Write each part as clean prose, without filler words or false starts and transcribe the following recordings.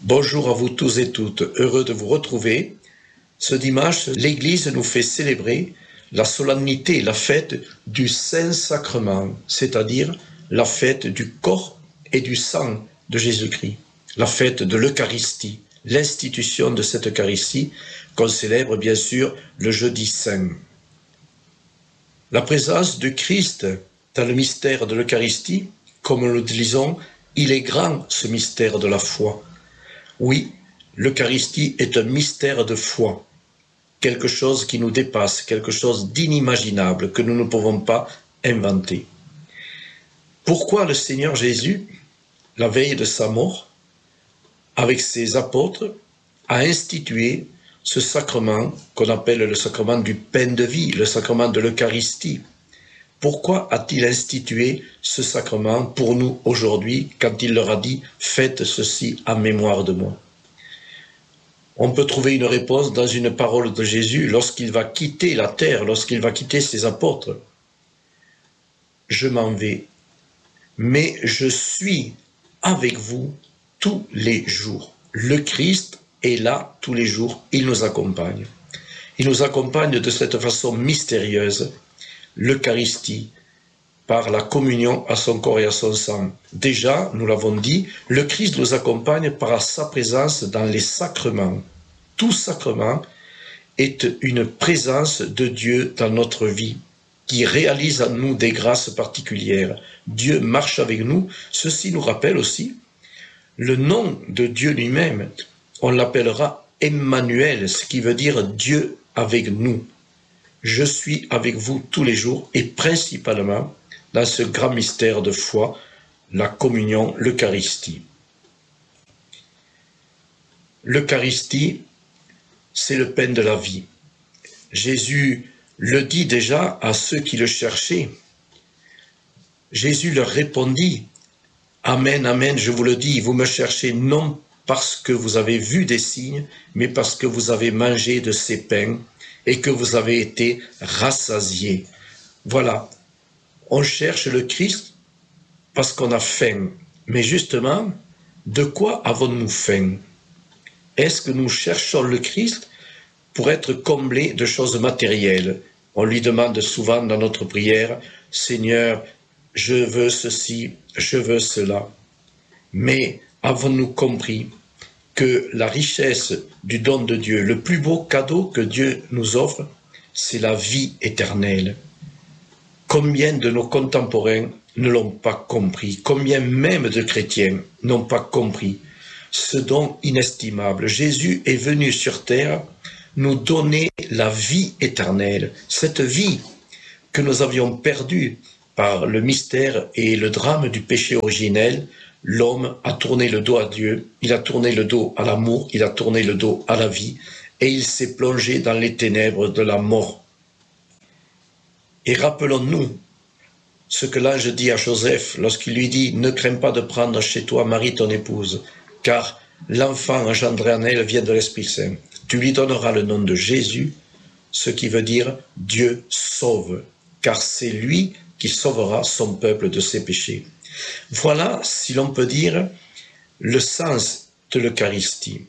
Bonjour à vous tous et toutes, heureux de vous retrouver. Ce dimanche, l'Église nous fait célébrer la solennité, la fête du Saint-Sacrement, c'est-à-dire la fête du corps et du sang de Jésus-Christ, la fête de l'Eucharistie, l'institution de cette Eucharistie qu'on célèbre bien sûr le jeudi saint. La présence de Christ dans le mystère de l'Eucharistie, comme nous le disons, il est grand ce mystère de la foi. Oui, l'Eucharistie est un mystère de foi, quelque chose qui nous dépasse, quelque chose d'inimaginable que nous ne pouvons pas inventer. Pourquoi le Seigneur Jésus, la veille de sa mort, avec ses apôtres, a institué ce sacrement qu'on appelle le sacrement du pain de vie, le sacrement de l'Eucharistie? Pourquoi a-t-il institué ce sacrement pour nous aujourd'hui quand il leur a dit « Faites ceci en mémoire de moi ». On peut trouver une réponse dans une parole de Jésus lorsqu'il va quitter la terre, lorsqu'il va quitter ses apôtres. « Je m'en vais, mais je suis avec vous tous les jours. » Le Christ est là tous les jours, il nous accompagne. Il nous accompagne de cette façon mystérieuse, l'Eucharistie, par la communion à son corps et à son sang. Déjà, nous l'avons dit, le Christ nous accompagne par sa présence dans les sacrements. Tout sacrement est une présence de Dieu dans notre vie, qui réalise en nous des grâces particulières. Dieu marche avec nous. Ceci nous rappelle aussi le nom de Dieu lui-même. On l'appellera Emmanuel, ce qui veut dire Dieu avec nous. Je suis avec vous tous les jours et principalement dans ce grand mystère de foi, la communion, l'Eucharistie. L'Eucharistie, c'est le pain de la vie. Jésus le dit déjà à ceux qui le cherchaient. Jésus leur répondit, « Amen, amen, je vous le dis, vous me cherchez non parce que vous avez vu des signes, mais parce que vous avez mangé de ces pains et que vous avez été rassasiés. » Voilà, on cherche le Christ parce qu'on a faim. Mais justement, de quoi avons-nous faim? Est-ce que nous cherchons le Christ pour être comblés de choses matérielles? On lui demande souvent dans notre prière, « Seigneur, je veux ceci, je veux cela. » Mais avons-nous compris que la richesse du don de Dieu, le plus beau cadeau que Dieu nous offre, c'est la vie éternelle? Combien de nos contemporains ne l'ont pas compris? Combien même de chrétiens n'ont pas compris ce don inestimable? Jésus est venu sur terre nous donner la vie éternelle, cette vie que nous avions perdue par le mystère et le drame du péché originel. L'homme a tourné le dos à Dieu, il a tourné le dos à l'amour, il a tourné le dos à la vie, et il s'est plongé dans les ténèbres de la mort. Et rappelons-nous ce que l'ange dit à Joseph lorsqu'il lui dit « Ne crains pas de prendre chez toi Marie ton épouse, car l'enfant engendré en elle vient de l'Esprit Saint. Tu lui donneras le nom de Jésus, ce qui veut dire Dieu sauve, car c'est lui qui sauvera son peuple de ses péchés. » Voilà, si l'on peut dire, le sens de l'Eucharistie.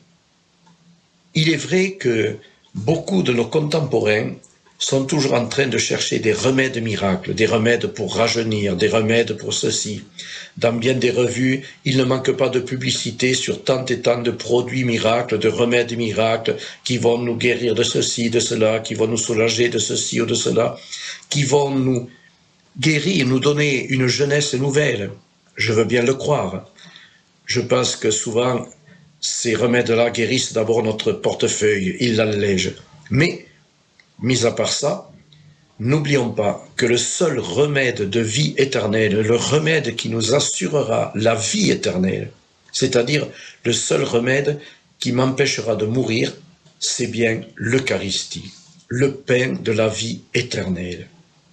Il est vrai que beaucoup de nos contemporains sont toujours en train de chercher des remèdes miracles, des remèdes pour rajeunir, des remèdes pour ceci. Dans bien des revues, il ne manque pas de publicité sur tant et tant de produits miracles, de remèdes miracles qui vont nous guérir de ceci, de cela, qui vont nous soulager de ceci ou de cela, qui vont nous guérir, nous donner une jeunesse nouvelle. Je veux bien le croire. Je pense que souvent, ces remèdes-là guérissent d'abord notre portefeuille, ils l'allègent. Mais, mis à part ça, n'oublions pas que le seul remède de vie éternelle, le remède qui nous assurera la vie éternelle, c'est-à-dire le seul remède qui m'empêchera de mourir, c'est bien l'Eucharistie, le pain de la vie éternelle.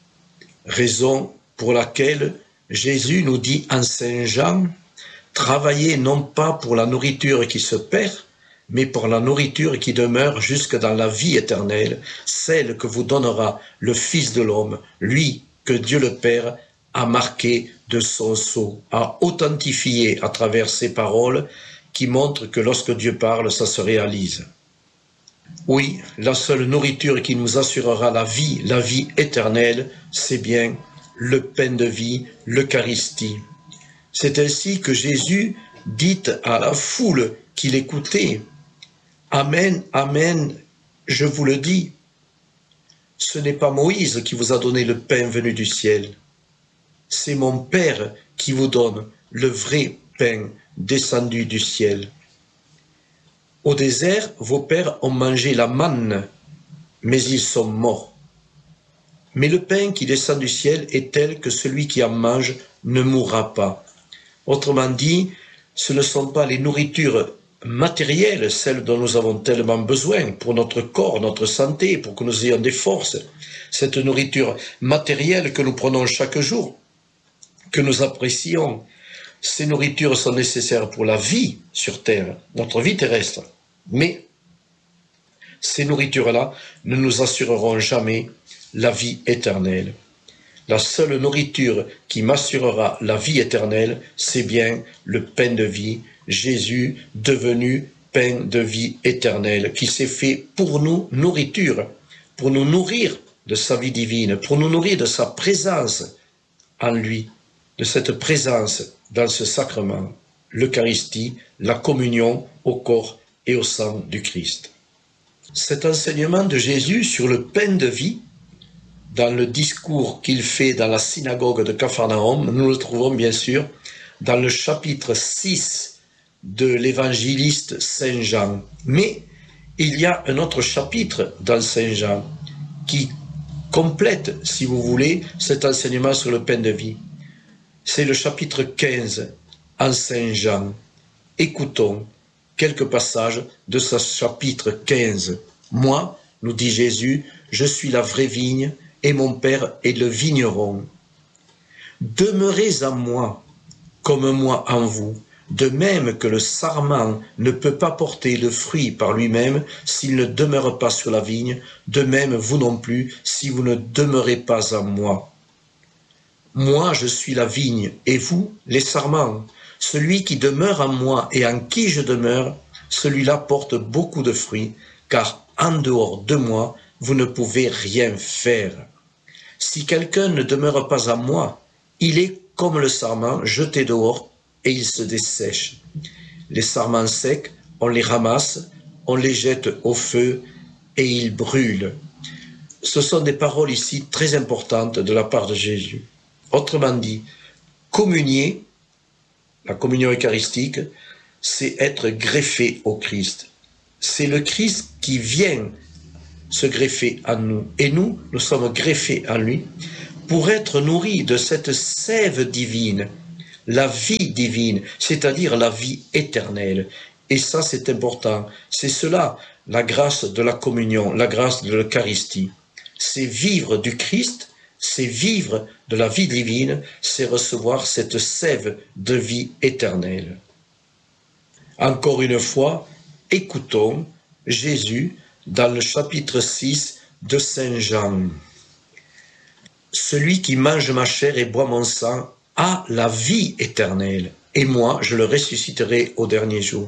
Raison pour laquelle Jésus nous dit en Saint Jean, « Travaillez non pas pour la nourriture qui se perd, mais pour la nourriture qui demeure jusque dans la vie éternelle, celle que vous donnera le Fils de l'homme, lui que Dieu le Père a marqué de son sceau, a authentifié à travers ses paroles qui montrent que lorsque Dieu parle, ça se réalise. Oui, la seule nourriture qui nous assurera la vie éternelle, c'est bien le pain de vie, l'Eucharistie. C'est ainsi que Jésus dit à la foule qui l'écoutait, « Amen, amen, je vous le dis, ce n'est pas Moïse qui vous a donné le pain venu du ciel, c'est mon Père qui vous donne le vrai pain descendu du ciel. Au désert, vos pères ont mangé la manne, mais ils sont morts. Mais le pain qui descend du ciel est tel que celui qui en mange ne mourra pas. » Autrement dit, ce ne sont pas les nourritures matérielles, celles dont nous avons tellement besoin pour notre corps, notre santé, pour que nous ayons des forces. Cette nourriture matérielle que nous prenons chaque jour, que nous apprécions, ces nourritures sont nécessaires pour la vie sur terre, notre vie terrestre. Mais ces nourritures-là ne nous assureront jamais la vie éternelle. La seule nourriture qui m'assurera la vie éternelle, c'est bien le pain de vie, Jésus devenu pain de vie éternelle, qui s'est fait pour nous nourriture, pour nous nourrir de sa vie divine, pour nous nourrir de sa présence en lui, de cette présence dans ce sacrement, l'Eucharistie, la communion au corps et au sang du Christ. Cet enseignement de Jésus sur le pain de vie, dans le discours qu'il fait dans la synagogue de Capharnaüm, nous le trouvons bien sûr dans le chapitre 6 de l'évangéliste Saint Jean. Mais il y a un autre chapitre dans Saint Jean qui complète, si vous voulez, cet enseignement sur le pain de vie. C'est le chapitre 15 en Saint Jean. Écoutons quelques passages de ce chapitre 15. « Moi, nous dit Jésus, je suis la vraie vigne, et mon Père est le vigneron. Demeurez en moi, comme moi en vous, de même que le sarment ne peut pas porter de fruit par lui-même s'il ne demeure pas sur la vigne, de même vous non plus si vous ne demeurez pas en moi. Moi je suis la vigne, et vous les sarments. Celui qui demeure en moi et en qui je demeure, celui-là porte beaucoup de fruits, car en dehors de moi, vous ne pouvez rien faire. Si quelqu'un ne demeure pas en moi, il est comme le sarment jeté dehors et il se dessèche. Les sarments secs, on les ramasse, on les jette au feu et ils brûlent. » Ce sont des paroles ici très importantes de la part de Jésus. Autrement dit, communier, la communion eucharistique, c'est être greffé au Christ. C'est le Christ qui vient se greffer en nous. Et nous, nous sommes greffés en lui pour être nourris de cette sève divine, la vie divine, c'est-à-dire la vie éternelle. Et ça, c'est important. C'est cela, la grâce de la communion, la grâce de l'Eucharistie. C'est vivre du Christ, c'est vivre de la vie divine, c'est recevoir cette sève de vie éternelle. Encore une fois, écoutons Jésus dans le chapitre 6 de Saint Jean. « Celui qui mange ma chair et boit mon sang a la vie éternelle, et moi je le ressusciterai au dernier jour. »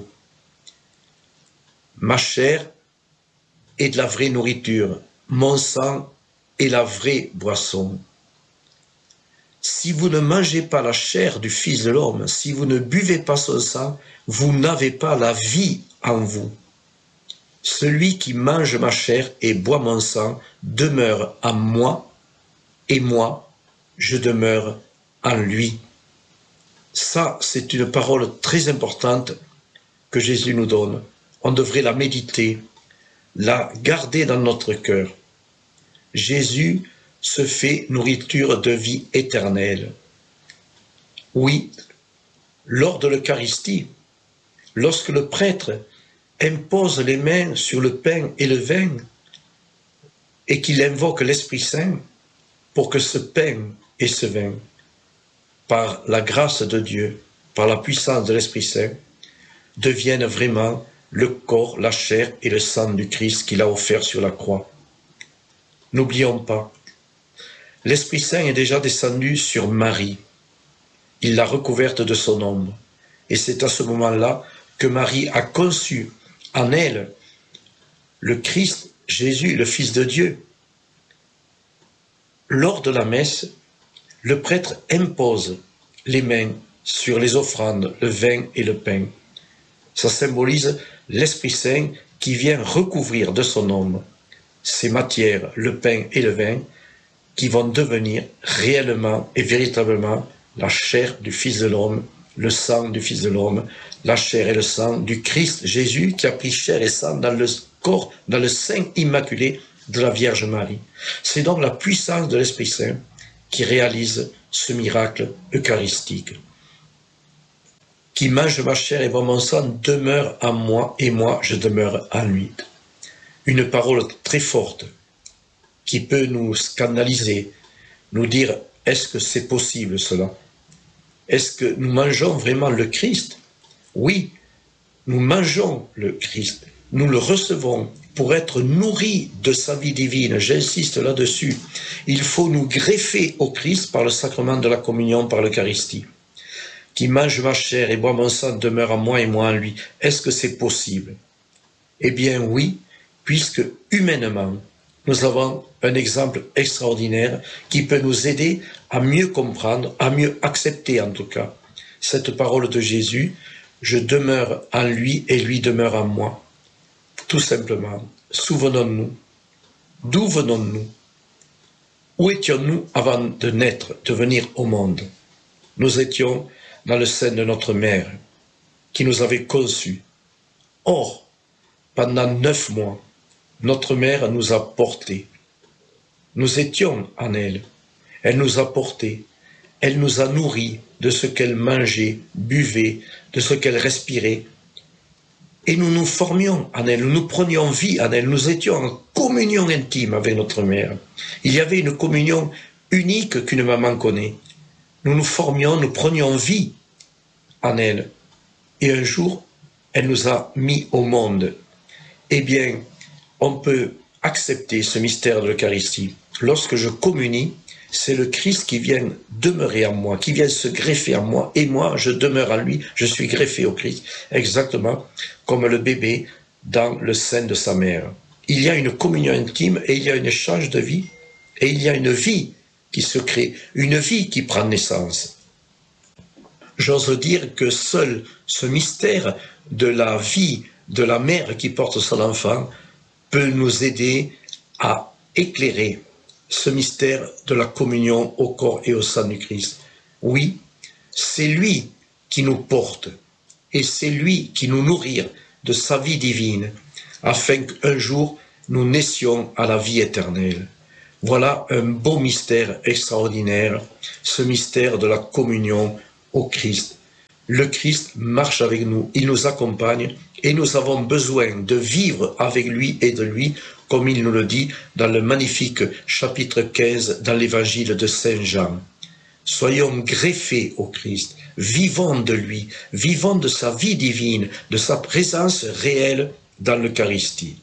Ma chair est de la vraie nourriture, mon sang est la vraie boisson. Si vous ne mangez pas la chair du Fils de l'homme, si vous ne buvez pas son sang, vous n'avez pas la vie en vous. Celui qui mange ma chair et boit mon sang demeure en moi, et moi, je demeure en lui. Ça, c'est une parole très importante que Jésus nous donne. On devrait la méditer, la garder dans notre cœur. Jésus se fait nourriture de vie éternelle. Oui, lors de l'Eucharistie, lorsque le prêtre impose les mains sur le pain et le vin et qu'il invoque l'Esprit Saint pour que ce pain et ce vin, par la grâce de Dieu, par la puissance de l'Esprit Saint, deviennent vraiment le corps, la chair et le sang du Christ qu'il a offert sur la croix. N'oublions pas, l'Esprit Saint est déjà descendu sur Marie. Il l'a recouverte de son ombre. Et c'est à ce moment-là que Marie a conçu en elle le Christ, Jésus, le Fils de Dieu. Lors de la messe, le prêtre impose les mains sur les offrandes, le vin et le pain. Ça symbolise l'Esprit Saint qui vient recouvrir de son ombre ces matières, le pain et le vin, qui vont devenir réellement et véritablement la chair du Fils de l'homme, le sang du Fils de l'homme, la chair et le sang du Christ Jésus qui a pris chair et sang dans le corps, dans le sein immaculé de la Vierge Marie. C'est donc la puissance de l'Esprit Saint qui réalise ce miracle eucharistique. Qui mange ma chair et boit mon sang demeure en moi et moi je demeure en lui. Une parole très forte qui peut nous scandaliser, nous dire est-ce que c'est possible cela? Est-ce que nous mangeons vraiment le Christ? Oui, nous mangeons le Christ, nous le recevons pour être nourris de sa vie divine, j'insiste là-dessus. Il faut nous greffer au Christ par le sacrement de la communion, par l'Eucharistie. Qui mange ma chair et boit mon sang demeure en moi et moi en lui. Est-ce que c'est possible? Eh bien oui, puisque humainement, nous avons un exemple extraordinaire qui peut nous aider à mieux comprendre, à mieux accepter en tout cas, cette parole de Jésus, je demeure en lui et lui demeure en moi. Tout simplement, souvenons-nous, d'où venons-nous? Où étions-nous avant de naître, de venir au monde? Nous étions dans le sein de notre mère, qui nous avait conçus. Or, pendant 9 mois, notre mère nous a portés. Nous étions en elle. Elle nous a portés. Elle nous a nourris de ce qu'elle mangeait, buvait, de ce qu'elle respirait. Et nous nous formions en elle, nous prenions vie en elle, nous étions en communion intime avec notre mère. Il y avait une communion unique qu'une maman connaît. Nous nous formions, nous prenions vie en elle. Et un jour, elle nous a mis au monde. Eh bien, on peut accepter ce mystère de l'Eucharistie. Lorsque je communie, c'est le Christ qui vient demeurer en moi, qui vient se greffer en moi, et moi, je demeure en lui, je suis greffé au Christ, exactement comme le bébé dans le sein de sa mère. Il y a une communion intime et il y a un échange de vie, et il y a une vie qui se crée, une vie qui prend naissance. J'ose dire que seul ce mystère de la vie de la mère qui porte son enfant peut nous aider à éclairer ce mystère de la communion au corps et au sang du Christ. Oui, c'est lui qui nous porte et c'est lui qui nous nourrit de sa vie divine afin qu'un jour nous naissions à la vie éternelle. Voilà un beau mystère extraordinaire, ce mystère de la communion au Christ. Le Christ marche avec nous, il nous accompagne et nous avons besoin de vivre avec lui et de lui, comme il nous le dit dans le magnifique chapitre 15 dans l'évangile de Saint Jean. Soyons greffés au Christ, vivons de lui, vivons de sa vie divine, de sa présence réelle dans l'Eucharistie.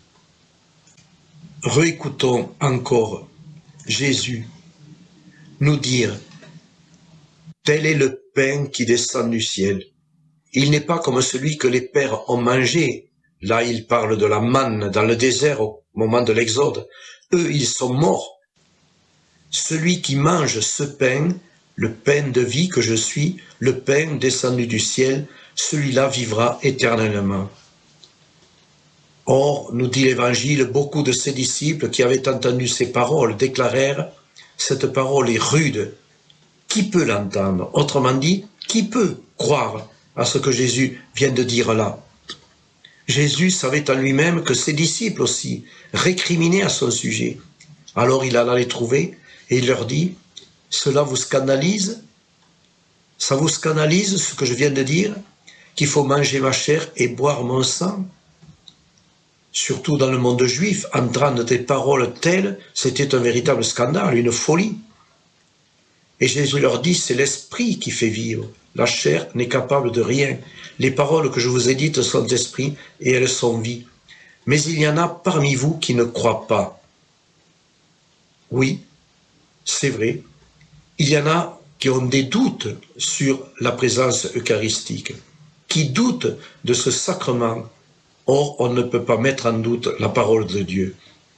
Réécoutons encore Jésus nous dire « Tel est le pain qui descend du ciel. Il n'est pas comme celui que les pères ont mangé. » Là, il parle de la manne dans le désert au moment de l'Exode. Eux, ils sont morts. Celui qui mange ce pain, le pain de vie que je suis, le pain descendu du ciel, celui-là vivra éternellement. Or, nous dit l'Évangile, beaucoup de ses disciples qui avaient entendu ces paroles déclarèrent « Cette parole est rude. Qui peut l'entendre ?» Autrement dit, qui peut croire à ce que Jésus vient de dire là? Jésus savait en lui-même que ses disciples aussi récriminaient à son sujet. Alors il alla les trouver et il leur dit « Cela vous scandalise? Ça vous scandalise ce que je viens de dire? Qu'il faut manger ma chair et boire mon sang ?» Surtout dans le monde juif, entendre des paroles telles, c'était un véritable scandale, une folie. Et Jésus leur dit, c'est l'esprit qui fait vivre. La chair n'est capable de rien. Les paroles que je vous ai dites sont esprit et elles sont vie. Mais il y en a parmi vous qui ne croient pas. Oui, c'est vrai. Il y en a qui ont des doutes sur la présence eucharistique. qui doute de ce sacrement. Or, on ne peut pas mettre en doute la parole de Dieu.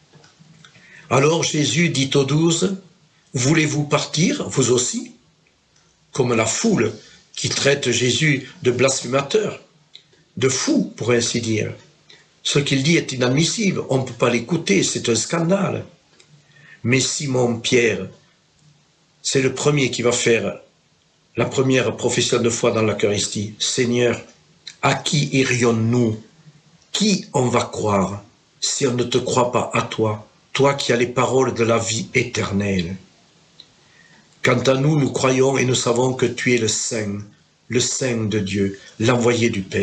Alors Jésus dit aux 12, « Voulez-vous partir, vous aussi ?» Comme la foule qui traite Jésus de blasphémateur, de fou, pour ainsi dire. Ce qu'il dit est inadmissible, on ne peut pas l'écouter, c'est un scandale. Mais Simon-Pierre, c'est le premier qui va faire la première profession de foi dans l'Eucharistie. « Seigneur, à qui irions-nous ? Qui on va croire si on ne te croit pas à toi, toi qui as les paroles de la vie éternelle ? Quant à nous, nous croyons et nous savons que tu es le Saint de Dieu, l'envoyé du Père. »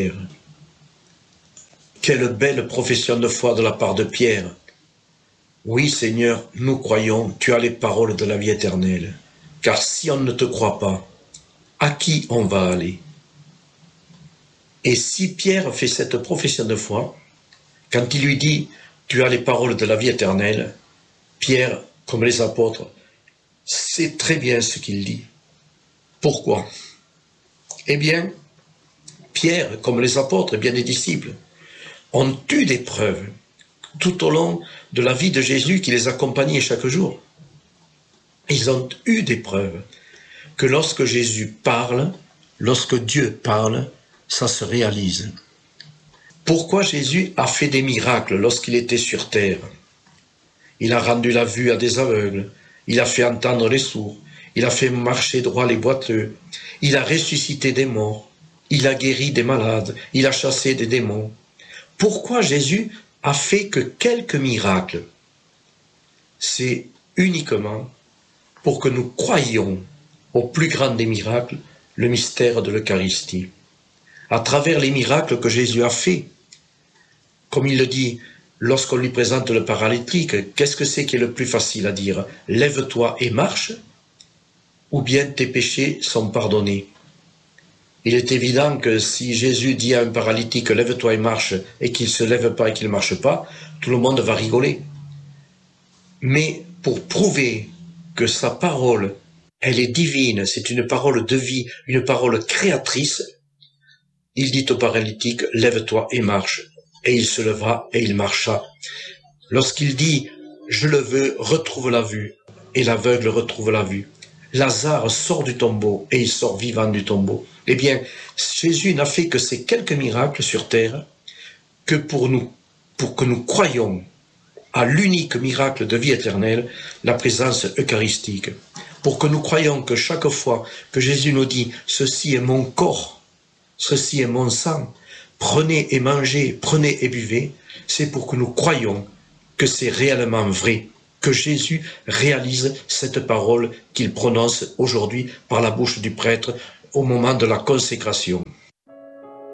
Quelle belle profession de foi de la part de Pierre. Oui, Seigneur, nous croyons, tu as les paroles de la vie éternelle. Car si on ne te croit pas, à qui on va aller ? Et si Pierre fait cette profession de foi, quand il lui dit « tu as les paroles de la vie éternelle », Pierre, comme les apôtres, sait très bien ce qu'il dit. Pourquoi ? Eh bien, Pierre, comme les apôtres et bien les disciples, ont eu des preuves tout au long de la vie de Jésus qui les accompagnait chaque jour. Ils ont eu des preuves que lorsque Jésus parle, lorsque Dieu parle, ça se réalise. Pourquoi Jésus a fait des miracles lorsqu'il était sur terre ? Il a rendu la vue à des aveugles, il a fait entendre les sourds, il a fait marcher droit les boiteux, il a ressuscité des morts, il a guéri des malades, il a chassé des démons. Pourquoi Jésus a fait que quelques miracles ? C'est uniquement pour que nous croyions au plus grand des miracles, le mystère de l'Eucharistie. À travers les miracles que Jésus a faits, comme il le dit, lorsqu'on lui présente le paralytique, qu'est-ce que c'est qui est le plus facile à dire ? Lève-toi et marche, ou bien tes péchés sont pardonnés. Il est évident que si Jésus dit à un paralytique « lève-toi et marche » et qu'il ne se lève pas et qu'il ne marche pas, tout le monde va rigoler. Mais pour prouver que sa parole, elle est divine, c'est une parole de vie, une parole créatrice, il dit au paralytique « lève-toi et marche ». Et il se leva et il marcha. Lorsqu'il dit « je le veux », retrouve la vue, et l'aveugle retrouve la vue. Lazare sort du tombeau et il sort vivant du tombeau. Eh bien, Jésus n'a fait que ces quelques miracles sur terre que pour que nous croyions à l'unique miracle de vie éternelle, la présence eucharistique. Pour que nous croyions que chaque fois que Jésus nous dit « ceci est mon corps, ceci est mon sang », prenez et mangez, prenez et buvez, c'est pour que nous croyions que c'est réellement vrai, que Jésus réalise cette parole qu'il prononce aujourd'hui par la bouche du prêtre au moment de la consécration.